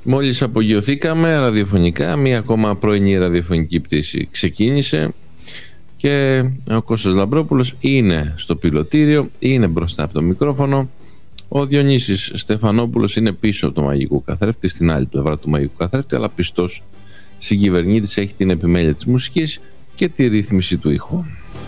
Μόλις απογειωθήκαμε ραδιοφωνικά, μία ακόμα πρωινή ραδιοφωνική πτήση ξεκίνησε και ο Κώστας Λαμπρόπουλος είναι στο πιλωτήριο, είναι μπροστά από το μικρόφωνο. Ο Διονύσης Στεφανόπουλος είναι πίσω από το μαγικό καθρέφτη, στην άλλη πλευρά του μαγικού καθρέφτη, αλλά πιστός συγκυβερνήτης, έχει την επιμέλεια της μουσικής και τη ρύθμιση του ήχου.